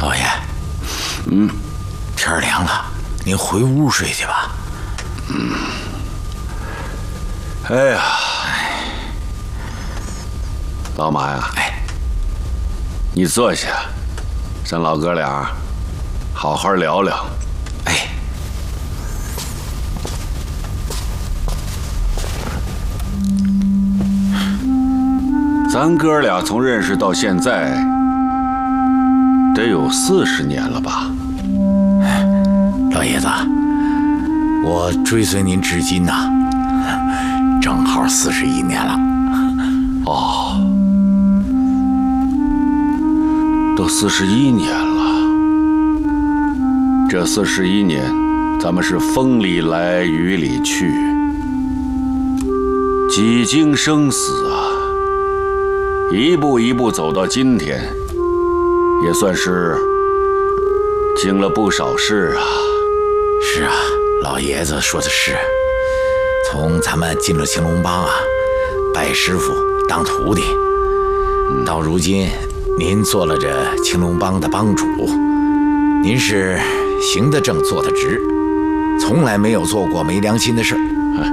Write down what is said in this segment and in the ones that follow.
老爷，天凉了，您回屋睡去吧。 哎呀，老马呀，你坐下，咱老哥俩好好聊聊。咱哥俩从认识到现在，得有40年了吧？ 老爷子，我追随您至今呐，正好41年了。 哦，都41年了。这41年，咱们是风里来雨里去，几经生死啊，一步一步走到今天，也算是经了不少事啊。 是啊，老爷子说的是。从咱们进了青龙帮啊，拜师傅当徒弟，到如今您做了这青龙帮的帮主，您是行得正坐得直，从来没有做过没良心的事。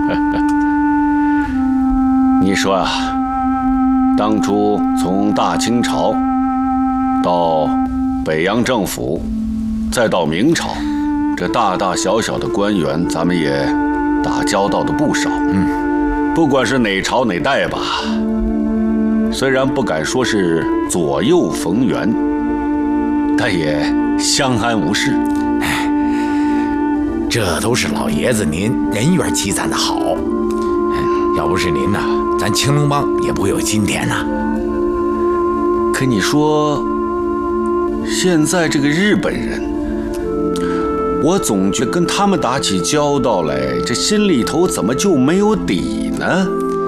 你说啊，当初从大清朝到北洋政府，再到明朝，这大大小小的官员，咱们也打交道的不少。不管是哪朝哪代吧，虽然不敢说是左右逢源，但也相安无事。 这都是老爷子您人缘积攒的好，要不是您呐，咱青龙帮也不会有今天呐。 可你说，现在这个日本人，我总觉得跟他们打起交道来，这心里头怎么就没有底呢？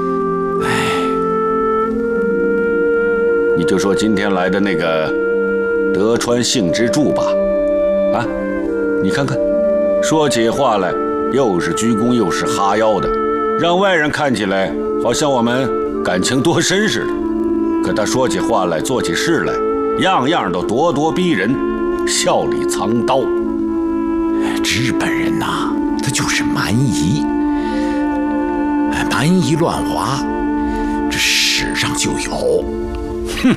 你就说今天来的那个德川幸之助吧，啊，你看看，说起话来又是鞠躬又是哈腰的，让外人看起来好像我们感情多深似的。可他说起话来，做起事来，样样都咄咄逼人，笑里藏刀。 日本人呐，他就是蛮夷，蛮夷乱华，这史上就有。 哼，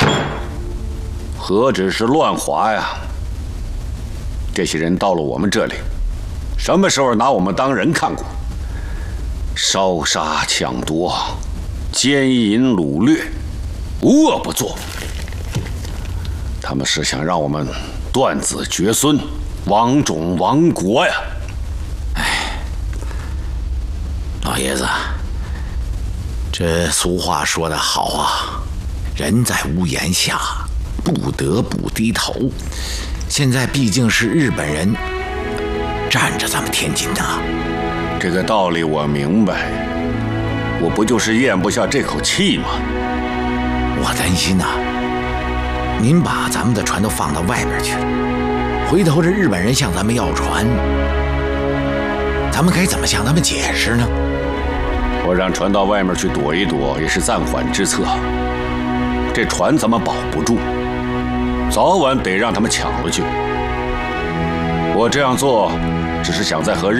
何止是乱华呀！这些人到了我们这里，什么时候拿我们当人看过？烧杀抢夺，奸淫掳掠，无恶不作。他们是想让我们断子绝孙，亡种亡国呀！ 老爷子，这俗话说得好啊，人在屋檐下，不得不低头。现在毕竟是日本人占着咱们天津呢。 这个道理我明白，我不就是咽不下这口气吗？ 我担心呐，您把咱们的船都放到外边去了，回头这日本人向咱们要船，咱们该怎么向他们解释呢？ 我让船到外面去躲一躲，也是暂缓之策。这船咱们保不住，早晚得让他们抢回去。我这样做，只是想在和日